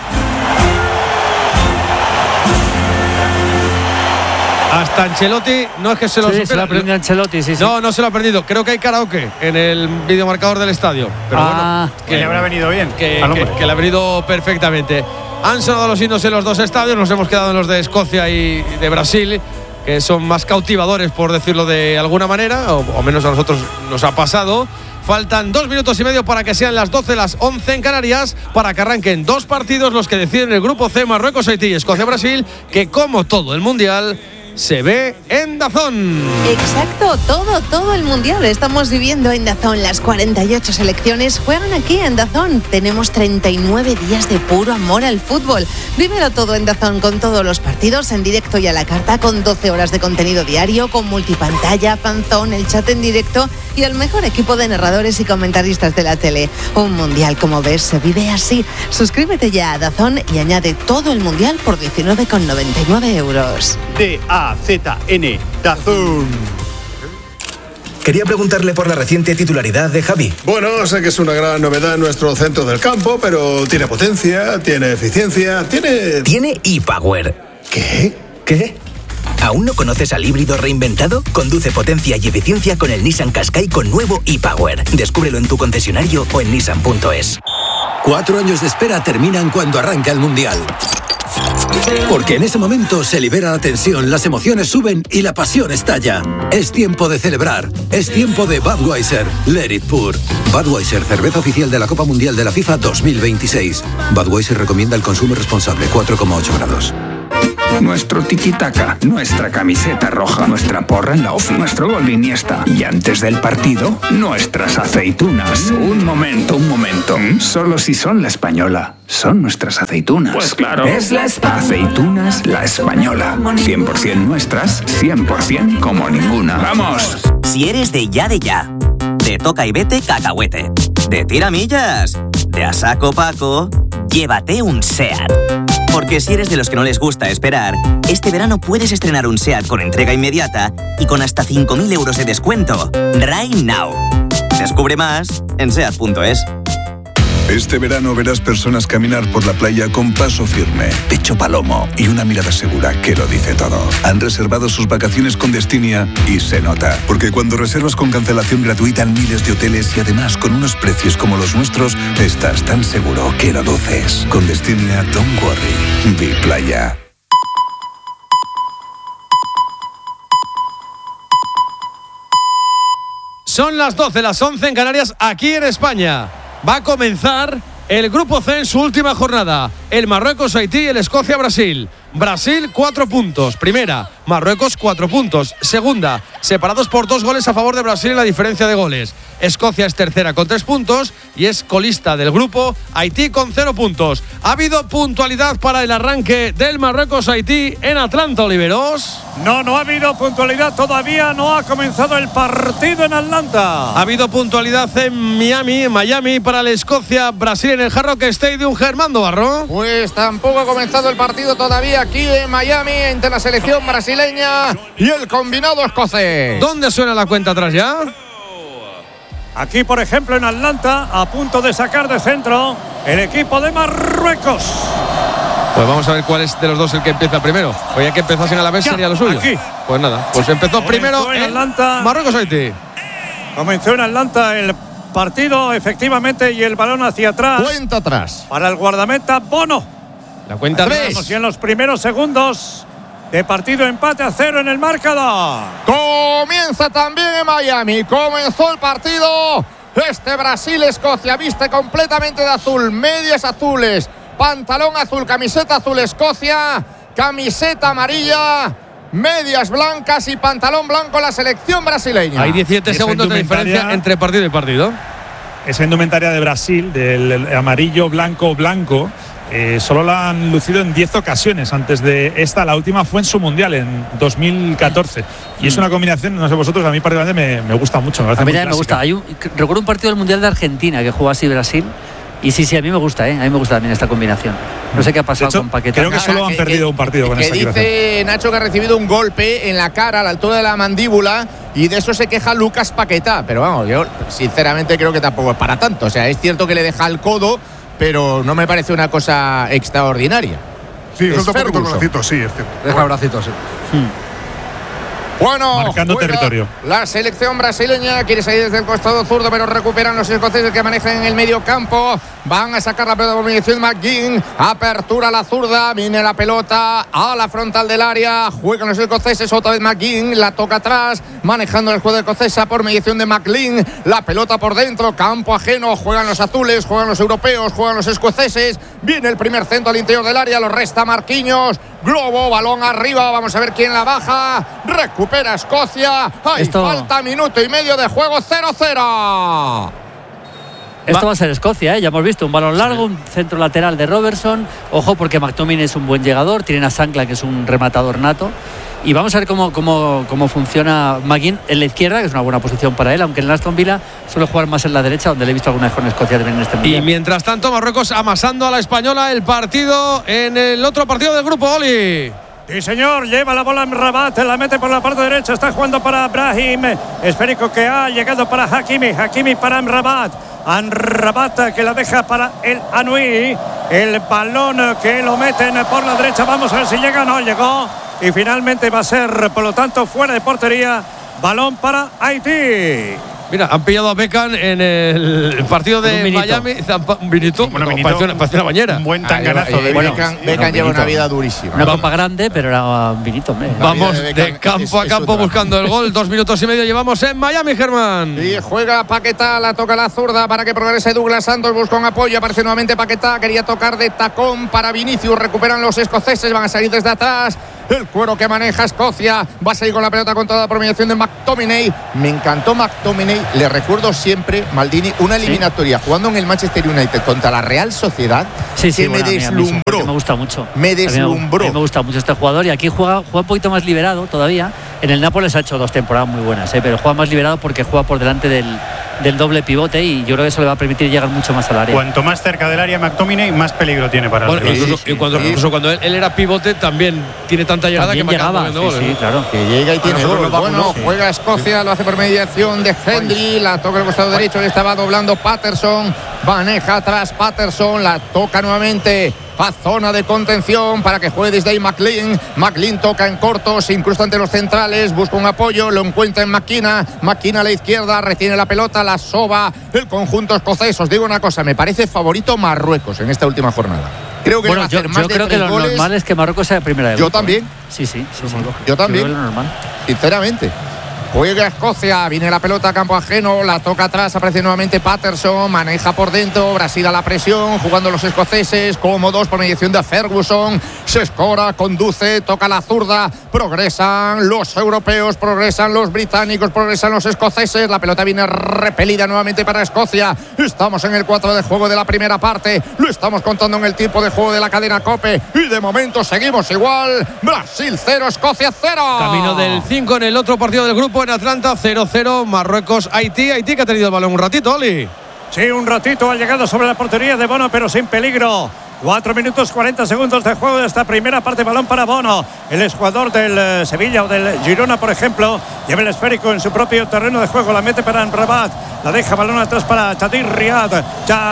Hasta Ancelotti, no es que se lo se lo ha aprendido Ancelotti, sí. No se lo ha aprendido. Creo que hay karaoke en el videomarcador del estadio. Pero bueno, que le habrá venido bien. Que le ha venido perfectamente. Han sonado los himnos en los dos estadios. Nos hemos quedado en los de Escocia y de Brasil, que son más cautivadores, por decirlo de alguna manera, o menos a nosotros nos ha pasado. Faltan 2 minutos y medio para que sean las 12, las 11 en Canarias, para que arranquen 2 partidos, los que deciden el grupo C, Marruecos, Haití y Escocia-Brasil, que como todo el Mundial se ve en DAZN. Exacto, todo el Mundial estamos viviendo en DAZN. Las 48 selecciones juegan aquí en DAZN. Tenemos 39 días de puro amor al fútbol. Vívelo todo en DAZN, con todos los partidos en directo y a la carta, con 12 horas de contenido diario, con multipantalla, fanzone, el chat en directo y el mejor equipo de narradores y comentaristas de la tele. Un Mundial, como ves, se vive así. Suscríbete ya a DAZN y añade todo el Mundial por 19,99 euros. DAZN, DAZN. Quería preguntarle por la reciente titularidad de Javi. Bueno, sé que es una gran novedad en nuestro centro del campo, pero tiene potencia, tiene eficiencia, Tiene ePower. ¿Qué? ¿Aún no conoces al híbrido reinventado? Conduce potencia y eficiencia con el Nissan Qashqai con nuevo ePower. Descúbrelo en tu concesionario o en nissan.es. 4 años de espera terminan cuando arranca el Mundial. Porque en ese momento se libera la tensión, las emociones suben y la pasión estalla. Es tiempo de celebrar. Es tiempo de Budweiser. Let it pour. Budweiser, cerveza oficial de la Copa Mundial de la FIFA 2026. Budweiser recomienda el consumo responsable. 4,8 grados. Nuestro tiki-taka, nuestra camiseta roja, nuestra porra en la ofi, nuestro gol de Iniesta. Y antes del partido, nuestras aceitunas. Un momento. Solo si son la española. Son nuestras aceitunas. Pues claro. Es la aceitunas La Española. 100% nuestras, 100% como ninguna. ¡Vamos! Si eres de ya, de toca y vete cacahuete, de tiramillas, de a saco Paco, llévate un SEAT. Porque si eres de los que no les gusta esperar, este verano puedes estrenar un SEAT con entrega inmediata y con hasta 5.000 euros de descuento. Right now. Descubre más en SEAT.es. Este verano verás personas caminar por la playa con paso firme, pecho palomo y una mirada segura que lo dice todo. Han reservado sus vacaciones con Destinia y se nota. Porque cuando reservas con cancelación gratuita en miles de hoteles y además con unos precios como los nuestros, estás tan seguro que lo duces. Con Destinia, don't worry. Be playa. Son las 12, las 11 en Canarias, aquí en España. Va a comenzar el Grupo C en su última jornada. El Marruecos, Haití y el Escocia, Brasil. Brasil, 4 puntos. Primera. Marruecos, 4 puntos. Segunda. Separados por 2 goles a favor de Brasil en la diferencia de goles. Escocia es tercera con 3 puntos y es colista del grupo. Haití con 0 puntos. ¿Ha habido puntualidad para el arranque del Marruecos-Haití en Atlanta, Oliveros? No ha habido puntualidad todavía. No ha comenzado el partido en Atlanta. Ha habido puntualidad en Miami para el Escocia-Brasil en el Hard Rock Stadium. Germando Barro. Pues tampoco ha comenzado el partido todavía aquí en Miami entre la selección brasileña y el combinado escocés. ¿Dónde suena la cuenta atrás ya? Aquí, por ejemplo, en Atlanta, a punto de sacar de centro el equipo de Marruecos. Pues vamos a ver cuál es de los dos el que empieza primero. Oye, que empezasen a la vez sería lo suyo. Aquí. Pues nada, pues empezó primero en Atlanta. Marruecos-Haití. Comenzó en Atlanta el partido, efectivamente, y el balón hacia atrás. Cuenta atrás. Para el guardameta Bono. La cuenta 3. Y en los primeros segundos de partido, empate a 0 en el marcador. Comienza también en Miami. Comenzó el partido. Este Brasil-Escocia viste completamente de azul. Medias azules, pantalón azul, camiseta azul Escocia, camiseta amarilla, medias blancas y pantalón blanco la selección brasileña. Hay 17 segundos de diferencia entre partido y partido. Esa indumentaria de Brasil, del amarillo, blanco, blanco, solo la han lucido en 10 ocasiones antes de esta. La última fue en su mundial en 2014 y es una combinación, no sé vosotros, a mí particularmente me gusta mucho. A mí también me gusta. Recuerdo un partido del mundial de Argentina que jugó así Brasil. Y sí, a mí me gusta, a mí me gusta también esta combinación. No sé qué ha pasado con Paquetá. Creo que solo han perdido un partido con esta equipación. Dice Nacho que ha recibido un golpe en la cara a la altura de la mandíbula y de eso se queja Lucas Paquetá. Pero vamos, yo sinceramente creo que tampoco es para tanto. O sea, es cierto que le deja el codo, pero no me parece una cosa extraordinaria. Sí, suelta un poquito el Ferguson. bracito, sí, es cierto. Deja el bracito, sí. Bueno, marcando juega territorio. La selección brasileña quiere salir desde el costado zurdo, pero recuperan los escoceses que manejan en el medio campo. Van a sacar la pelota por mediación de McGinn. Apertura a la zurda. Viene la pelota a la frontal del área. Juegan los escoceses. Otra vez McGinn. La toca atrás. Manejando el juego escocesa por mediación de McLean. La pelota por dentro. Campo ajeno. Juegan los azules. Juegan los europeos. Juegan los escoceses. Viene el primer centro al interior del área. Lo resta Marquinhos. Globo. Balón arriba. Vamos a ver quién la baja. Recupera Escocia. Hay falta minuto y medio de juego. 0-0. Esto va a ser Escocia, ¿eh? Ya hemos visto un balón largo, un centro lateral de Robertson. Ojo, porque McTominay es un buen llegador. Tienen a Sankla, que es un rematador nato. Y vamos a ver cómo funciona McGinn en la izquierda, que es una buena posición para él, aunque en el Aston Villa suele jugar más en la derecha, donde le he visto alguna vez con Escocia también en este mundial. Y mientras tanto, Marruecos amasando a la española el partido en el otro partido del grupo, Oli. Sí, señor, lleva la bola en Rabat, la mete por la parte derecha, está jugando para Brahim. Esférico que ha llegado para Hakimi para Amrabat. Amrabat que la deja para el Anui. El balón que lo meten por la derecha, vamos a ver si llega, no llegó. Y finalmente va a ser, por lo tanto, fuera de portería. Balón para Haití. Mira, han pillado a Beckham en el partido de Miami. Un vinito. Bueno, parece una bañera. Un buen tanganazo de Beckham. Beckham lleva una vida durísima. Una copa grande, pero era un vinito, hombre. Vamos de campo a campo buscando el gol. 2 minutos y medio llevamos en Miami, Germán. Y juega Paquetá, la toca la zurda para que progrese Douglas Santos. Busca un apoyo, aparece nuevamente Paquetá. Quería tocar de tacón para Vinicius. Recuperan los escoceses, van a salir desde atrás. El cuero que maneja Escocia. Va a salir con la pelota con toda la promediación de McTominay. Me encantó McTominay. Le recuerdo siempre, Maldini, una eliminatoria jugando en el Manchester United contra la Real Sociedad. Sí, me deslumbró. Me gusta mucho. Me deslumbró. A mí me gusta mucho este jugador. Y aquí juega un poquito más liberado todavía. En el Nápoles ha hecho 2 temporadas muy buenas, pero juega más liberado porque juega por delante del doble pivote, y yo creo que eso le va a permitir llegar mucho más al área. Cuanto más cerca del área McTominay, más peligro tiene para el incluso cuando él era pivote también tiene tanta llegada también que llegaba. Sí, claro. Que llega y tiene gol. Bueno, juega Escocia, lo hace por mediación de Hendry, la toca el costado derecho, le estaba doblando Patterson, maneja atrás Patterson, la toca nuevamente a zona de contención para que juegue desde ahí McLean. McLean toca en corto, se incrusta ante los centrales, busca un apoyo, lo encuentra en McKenna a la izquierda, retiene la pelota, la soba el conjunto escocés. Os digo una cosa, me parece favorito Marruecos en esta última jornada. Creo que va a hacer más de 3 goles. Yo creo que lo normal es que Marruecos sea primera de grupo. Yo también. Sí. Yo también. Yo creo que lo normal. Sinceramente. Juega Escocia, viene la pelota a campo ajeno, la toca atrás, aparece nuevamente Patterson, maneja por dentro, Brasil a la presión, jugando los escoceses, cómodos por mediación de Ferguson, se escora, conduce, toca la zurda, progresan los europeos, progresan los británicos, progresan los escoceses, la pelota viene repelida nuevamente para Escocia, estamos en el 4 de juego de la primera parte, lo estamos contando en el tiempo de juego de la cadena COPE, y de momento seguimos igual, Brasil 0, Escocia 0. Camino del 5 en el otro partido del grupo en Atlanta, 0-0, Marruecos, Haití que ha tenido el balón un ratito, Oli. Sí, un ratito ha llegado sobre la portería de Bono, pero sin peligro. 4 minutos 40 segundos de juego de esta primera parte. Balón para Bono, el exjugador del Sevilla o del Girona, por ejemplo. Lleva el esférico en su propio terreno de juego, la mete para Amrabat, la deja balón atrás para Chadir Riyad,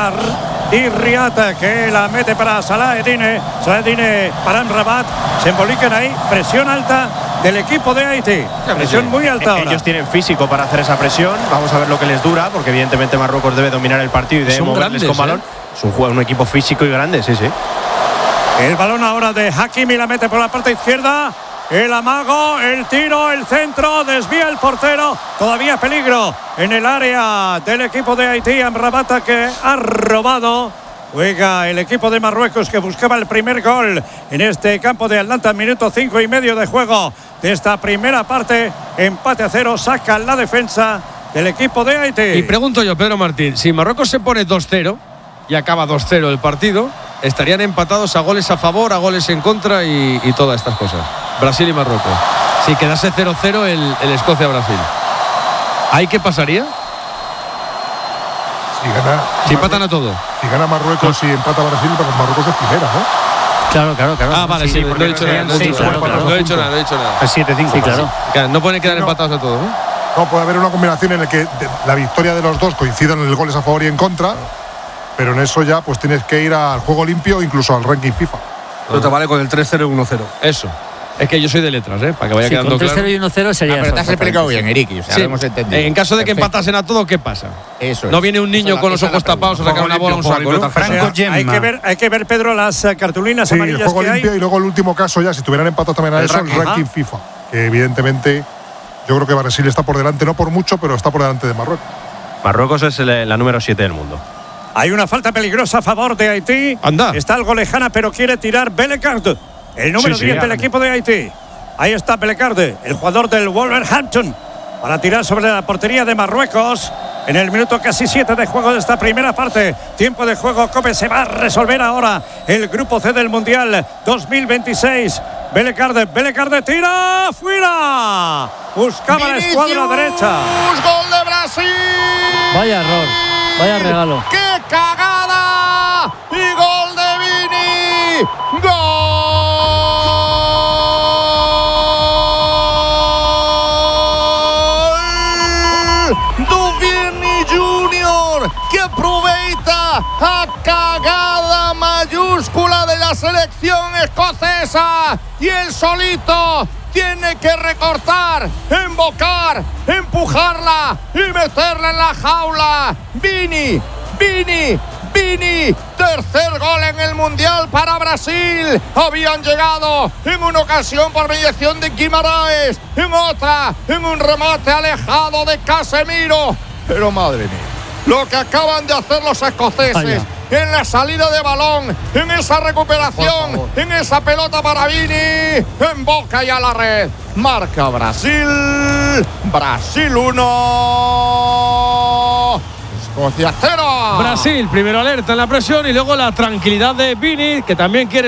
que la mete para Salahedine para Amrabat. Se embolican ahí, presión alta del equipo de Haití, presión muy alta ahora. Ellos tienen físico para hacer esa presión, vamos a ver lo que les dura, porque evidentemente Marruecos debe dominar el partido y debe moverles con balón. Es un equipo físico y grande, sí. El balón ahora de Hakimi, la mete por la parte izquierda. El amago, el tiro, el centro, desvía el portero. Todavía peligro en el área del equipo de Haití. Amrabat que ha robado. Juega el equipo de Marruecos que buscaba el primer gol en este campo de Atlanta. Minuto 5 y medio de juego de esta primera parte. Empate a 0, saca la defensa del equipo de Haití. Y pregunto yo, Pedro Martín, si Marruecos se pone 2-0 y acaba 2-0 el partido, estarían empatados a goles a favor, a goles en contra y todas estas cosas. Brasil y Marruecos. Si quedase 0-0 el Escocia-Brasil, ¿ahí qué pasaría? Si empatan a todo. Si gana Marruecos y empata Brasil, pues Marruecos es primera, ¿no? Claro. Ah, vale, sí, no he dicho nada. No he dicho nada. Es 7-5. Sí, claro. No pueden quedar empatados a todo, ¿no? No, puede haber una combinación en la que la victoria de los dos coincidan en el goles a favor y en contra. pero en eso ya pues tienes que ir al juego limpio, incluso al ranking FIFA. No te vale con el 3-0 y 1-0. Eso. Es que yo soy de letras, para que vaya quedando con 3-0 claro. y 1-0 sería. Pero te has explicado bien, Eriki. Sí. Lo hemos entendido. En caso de que Perfecto. empatasen a todo, ¿qué pasa? Eso no es. viene un niño con los ojos tapados a sacar una bola a un saco, ¿no? Franco Gemma. Hay que ver, Pedro, las cartulinas Sí, el amarillas juego que limpio hay. y luego el último caso ya, si tuvieran empatado también a El eso, ranking. el ranking FIFA. Que evidentemente yo creo que Brasil está por delante, no por mucho, pero está por delante de Marruecos. Marruecos es la número 7 del mundo. Hay una falta peligrosa a favor de Haití. Anda. Está algo lejana, pero quiere tirar Bellecard, el número 10 del equipo de Haití. Ahí está Bellecard, el jugador del Wolverhampton, para tirar sobre la portería de Marruecos. En el minuto casi 7 de juego de esta primera parte. Tiempo de juego, Cope. Se va a resolver ahora el grupo C del Mundial 2026. Bellecard tira fuera. Buscaba la escuadra derecha. ¡Gol de Brasil! Vaya error, vaya regalo. ¡Qué cagada! ¡Y gol de Vini! ¡Gol! Vini Junior, que aproveita a cagada mayúscula de la selección escocesa, y él solito tiene que recortar, embocar, empujarla y meterla en la jaula. Vini, tercer gol en el Mundial para Brasil. Habían llegado en una ocasión por mediación de Guimaraes, en otra, en un remate alejado de Casemiro. Pero madre mía, lo que acaban de hacer los escoceses en la salida de balón, en esa recuperación, en esa pelota para Vini, en boca y a la red. Marca Brasil, Brasil 1, Escocia 0. Brasil, primero alerta en la presión y luego la tranquilidad de Vini, que también quiere